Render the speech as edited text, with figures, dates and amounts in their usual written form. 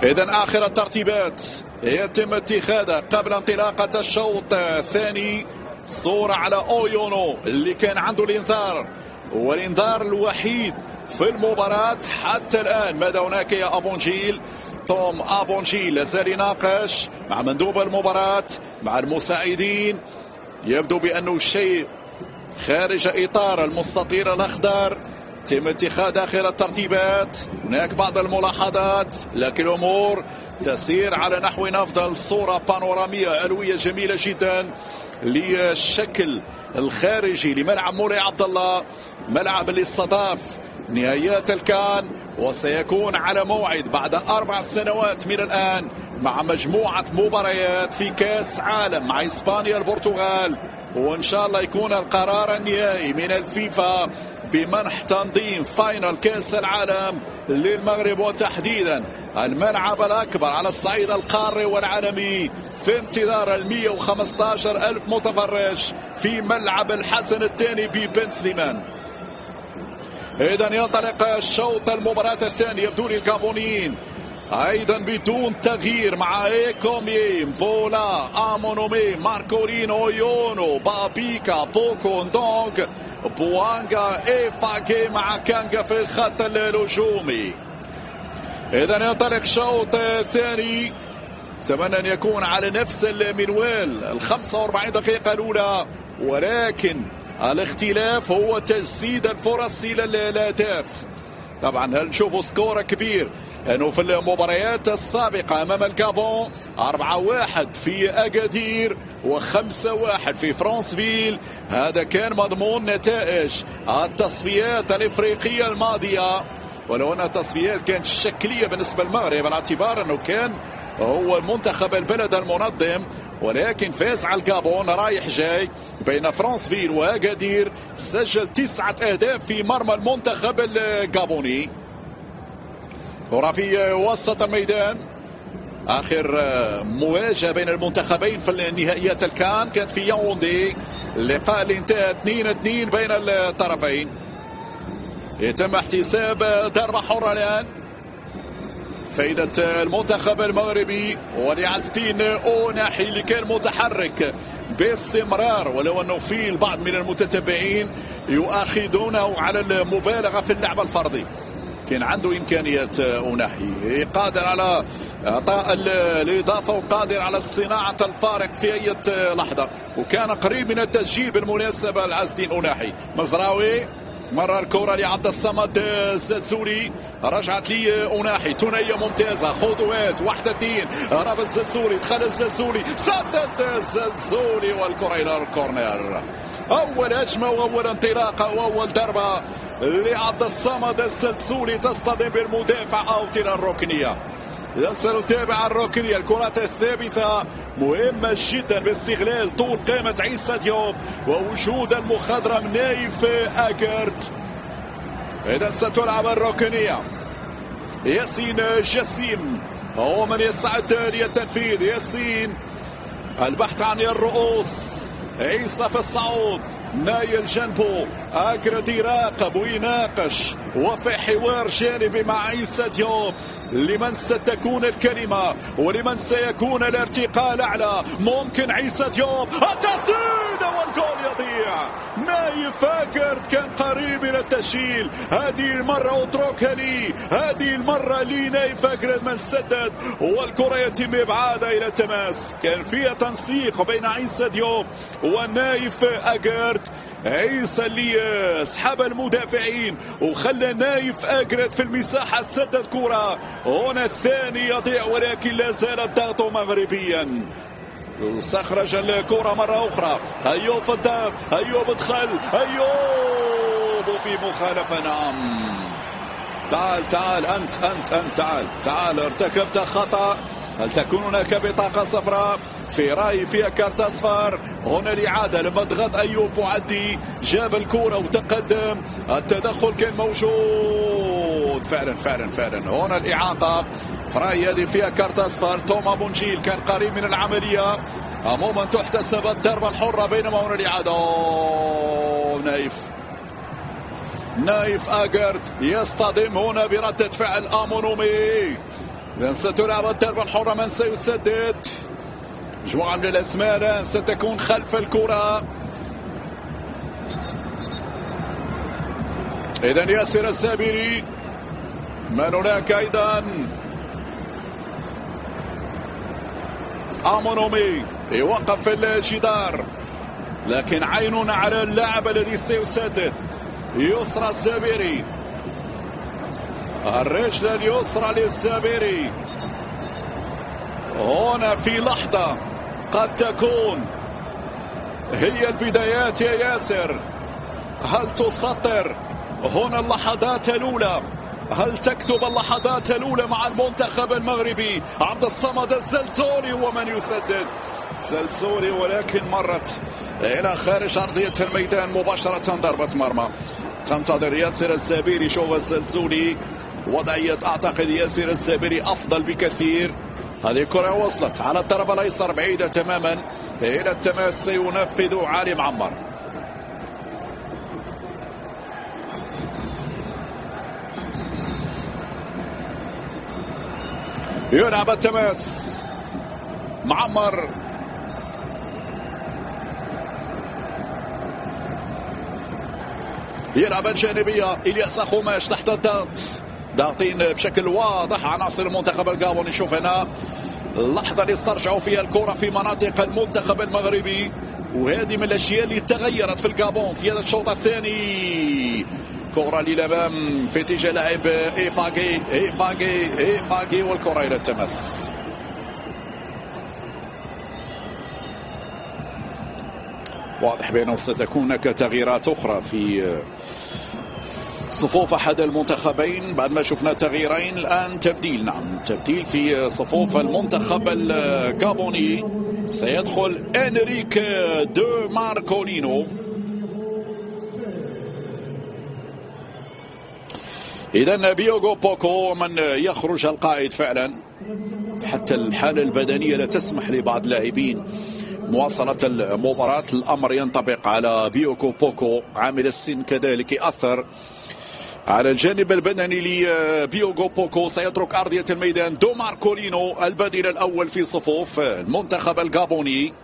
إذن آخر الترتيبات يتم اتخاذها قبل انطلاقة الشوط الثاني. صورة على أويونو اللي كان عنده الإنذار، والإنذار الوحيد في المباراة حتى الآن. ماذا هناك يا أبونجيل؟ توم أبونجيل لازال يناقش مع مندوب المباراة مع المساعدين. يبدو بأنه شيء خارج إطار المستطيل الأخضر. تم اتخاذ آخر الترتيبات. هناك بعض الملاحظات لكن الأمور تسير على نحو أفضل. صورة بانورامية علوية جميلة جدا للشكل الخارجي لملعب مولاي عبد الله، ملعب اللي استضاف نهائيات الكان، وسيكون على موعد بعد 4 سنوات من الآن مع مجموعة مباريات في كاس عالم مع إسبانيا البرتغال. وإن شاء الله يكون القرار النهائي من الفيفا بمنح تنظيم فاينل كاس العالم للمغرب، وتحديدا الملعب الأكبر على الصعيد القاري والعالمي، في انتظار 115 ألف متفرج في ملعب الحسن الثاني ببن سليمان. إذن ينطلق الشوط المباراة الثاني. يبدو لي الجابونيين أيضا بدون تغيير مع إيكومي، بولا، آمونومي، ماركولينو، يونو، بابيكا، بوكو، ندونغ، بوانغا، إيفاكي مع كانغا في الخط الهجومي. إذن ينطلق الشوط الثاني. أتمنى أن يكون على نفس المنوال 45 دقيقة الأولى، ولكن الاختلاف هو تجسيد الفرص إلى الأهداف. طبعا هل نشوفوا سكور كبير؟ لأنه في المباريات السابقة أمام الجابون 4-1 في أكادير و5-1 في فرانسفيل. هذا كان مضمون نتائج التصفيات الإفريقية الماضية، ولو أن التصفيات كانت شكلية بالنسبة للمغرب على اعتبار أنه كان هو المنتخب البلد المنظم، ولكن فاز على الجابون رايح جاي بين فرانسفيل وأكادير. سجل 9 أهداف في مرمى المنتخب الجابوني. كرة في وسط الميدان. آخر مواجهة بين المنتخبين في النهائيات الكان كانت في ياوندي، اللقاء اللي انتهى 2-2 بين الطرفين. يتم احتساب ضربة حرة الآن فائدة المنتخب المغربي، ولعز الدين أوناحي اللي كان متحرك باستمرار، ولو أنه في البعض من المتتبعين يؤاخذونه على المبالغة في اللعب الفردي. كان عنده إمكانيات أوناحي، قادر على إعطاء الإضافة وقادر على صناعة الفارق في أي لحظة، وكان قريب من التسجيل بالمناسبة لعز الدين أوناحي. مزراوي مرة الكرة لعبد الصمد الزلزولي، رجعت لي أوناحي، ثنائية ممتازة، خطوات 1-2، هرب الزلزولي، دخل الزلزولي، سدد الزلزولي والكرة إلى الكورنر. أول هجمة وأول انطلاقة وأول ضربة لعبد الصمد الزلزولي تصطدم بالمدافع أوت إلى الركنية. سنتابع الركنية. الكرات الثابتة مهمة جدا باستغلال طول قامة عيسى ديوب ووجود المخضرم نايف أكرت. إذا ستلعب الركنية. ياسين جسيم هو من يستعد للتنفيذ. ياسين البحث عن الرؤوس. عيسى في الصعود، نايل جنبه، أكرد يراقب ويناقش وفي حوار جانبي مع عيسى ديوب. لمن ستكون الكلمة ولمن سيكون الارتقاء الأعلى؟ ممكن عيسى ديوب، التسديد والجول يضيع. نايف أكرد كان قريب من التسجيل، هذه المرة اتركها لي، هذه المرة لي نايف أكرد من سدد، والكرة يتم إبعادها إلى التماس. كان فيها تنسيق بين عيسى ديوب ونايف أكرد. عيسى اللي سحب المدافعين وخلى نايف أكرد في المساحة، سدد كرة. هنا الثاني يضيع، ولكن لا زال الضغط مغربيا. استخرج الكرة مرة أخرى. أيوب في الضغط، أيوب دخل، أيوب في مخالفة. نعم، تعال أنت تعال ارتكبت خطأ. هل تكون هناك بطاقة صفراء؟ في رأيي فيها كارت أصفر. هنا الإعادة لما ضغط أيوب معدي، جاب الكرة وتقدم، التدخل كان موجود فعلا. هنا الإعاقة في رأيي هذه فيها كارت أصفر. توما بونجيل كان قريب من العملية. عموما تحتسب الضربة الحرة، بينما هنا الإعادة. نايف أكرد يصطدم هنا بردة فعل آمونومي. إذا ستلعب الضربة الحرة، من سيسدد؟ مجموعة من الأسماء الآن ستكون خلف الكرة. إذا ياسر الزابيري، من هناك أيضا أمونومي يوقف في الجدار، لكن عيننا على اللاعب الذي سيسدد. يسرى الزابيري، الرجل اليسرى للزابيري. هنا في لحظة قد تكون هي البدايات يا ياسر. هل تسطر هنا اللحظات الأولى؟ هل تكتب اللحظات الأولى مع المنتخب المغربي؟ عبد الصمد الزلزولي ومن يسدد. زلزولي، ولكن مرت إلى خارج أرضية الميدان مباشرة، ضربة مرمى. تنتظر ياسر الزابيري. شوف الزلزولي، وضعية أعتقد ياسر الزابيري أفضل بكثير. هذه الكرة وصلت على الطرف الأيسر بعيدة تماما إلى التماس. سينفذ علي معمر. يلعب التماس. معمر، يلعب الجانبية. إلياس خوماش تحت الضغط، ضاغطين بشكل واضح عناصر المنتخب الغابوني. نشوف هنا اللحظة اللي استرجعوا فيها الكرة في مناطق المنتخب المغربي، وهذه من الأشياء اللي تغيرت في الغابون في هذا الشوط الثاني. كرة للأمام في اتجاه لاعب إيفاغي والكرة إلى التماس. واضح بأنه ستكون هناك تغييرات أخرى في صفوف أحد المنتخبين بعد ما شفنا تغييرين. الآن تبديل، نعم تبديل في صفوف المنتخب الغابوني. سيدخل إنريك دو ماركولينو. إذا بيوغو بوكو من يخرج القائد فعلا. حتى الحالة البدنية لا تسمح لبعض اللاعبين مواصلة المباراة. الأمر ينطبق على بيوغو بوكو. عامل السن كذلك يأثر على الجانب البدني لبيوغو بوكو. سيترك أرضية الميدان دو ماركولينو البديل الأول في صفوف المنتخب الغابوني.